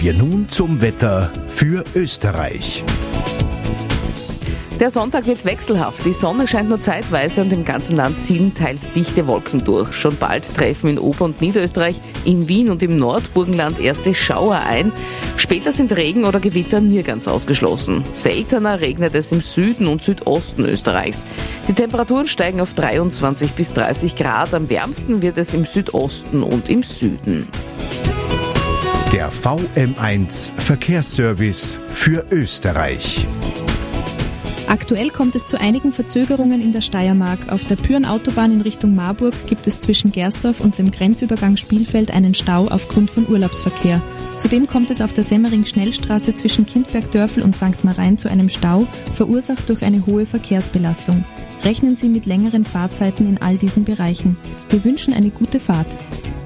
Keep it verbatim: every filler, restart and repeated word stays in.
wir nun zum Wetter für Österreich. Der Sonntag wird wechselhaft. Die Sonne scheint nur zeitweise und im ganzen Land ziehen teils dichte Wolken durch. Schon bald treffen in Ober- und Niederösterreich, in Wien und im Nordburgenland erste Schauer ein. Später sind Regen oder Gewitter nirgends ausgeschlossen. Seltener regnet es im Süden und Südosten Österreichs. Die Temperaturen steigen auf dreiundzwanzig bis dreißig Grad. Am wärmsten wird es im Südosten und im Süden. Der V M eins Verkehrsservice für Österreich. Aktuell kommt es zu einigen Verzögerungen in der Steiermark. Auf der Pyhrn-Autobahn in Richtung Marburg gibt es zwischen Gersdorf und dem Grenzübergang Spielfeld einen Stau aufgrund von Urlaubsverkehr. Zudem kommt es auf der Semmering-Schnellstraße zwischen Kindberg-Dörfl und Sankt Marein zu einem Stau, verursacht durch eine hohe Verkehrsbelastung. Rechnen Sie mit längeren Fahrzeiten in all diesen Bereichen. Wir wünschen eine gute Fahrt.